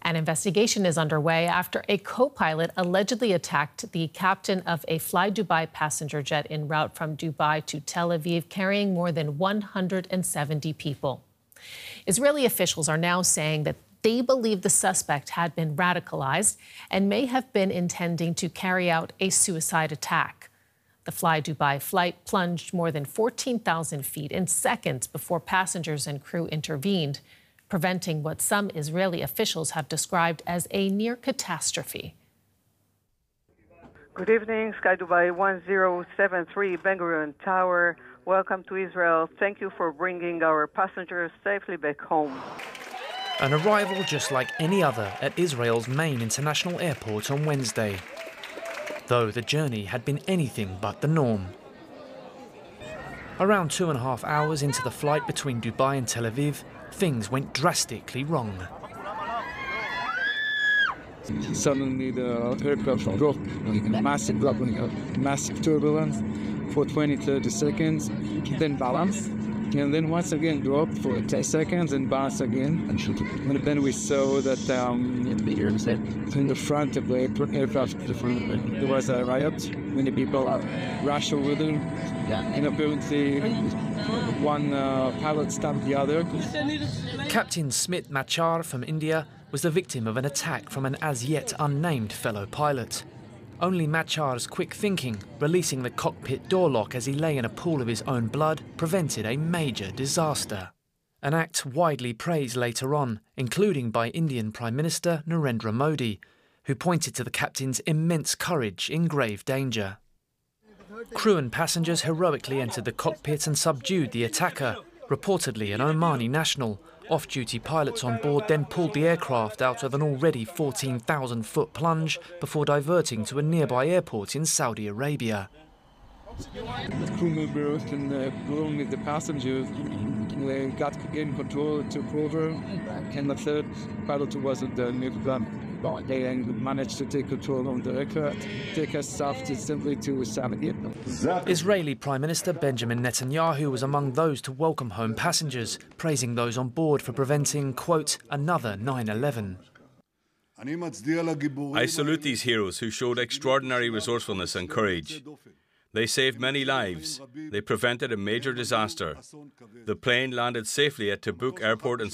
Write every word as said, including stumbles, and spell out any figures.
An investigation is underway after a co-pilot allegedly attacked the captain of a Fly Dubai passenger jet en route from Dubai to Tel Aviv, carrying more than one hundred seventy people. Israeli officials are now saying that they believe the suspect had been radicalized and may have been intending to carry out a suicide attack. The Fly Dubai flight plunged more than fourteen thousand feet in seconds before passengers and crew intervened, preventing what some Israeli officials have described as a near catastrophe. Good evening, Sky Dubai one zero seven three Ben Gurion Tower. Welcome to Israel. Thank you for bringing our passengers safely back home. An arrival just like any other at Israel's main international airport on Wednesday, though the journey had been anything but the norm. Around two and a half hours into the flight between Dubai and Tel Aviv, things went drastically wrong. Suddenly the aircraft dropped, massive drop, massive turbulence for twenty to thirty seconds, then balance, and then once again drop for ten seconds and balance again. And then we saw that um, in the front of the aircraft there was a riot. Many people rushed over there, and apparently one uh, pilot stabbed the other. Captain Smit Machar from India was the victim of an attack from an as-yet unnamed fellow pilot. Only Machar's quick thinking, releasing the cockpit door lock as he lay in a pool of his own blood, prevented a major disaster. An act widely praised later on, including by Indian Prime Minister Narendra Modi, who pointed to the captain's immense courage in grave danger. Crew and passengers heroically entered the cockpit and subdued the attacker, reportedly an Omani national. Off-duty pilots on board then pulled the aircraft out of an already fourteen thousand foot plunge before diverting to a nearby airport in Saudi Arabia. The crew members and uh, along with the passengers they got in control, took over, and the third pilot who was at the nearby, they managed to take control of the aircraft, take us south to simply to Saudi. Israeli Prime Minister Benjamin Netanyahu was among those to welcome home passengers, praising those on board for preventing, quote, another nine eleven. I salute these heroes who showed extraordinary resourcefulness and courage. They saved many lives. They prevented a major disaster. The plane landed safely at Tabuk Airport in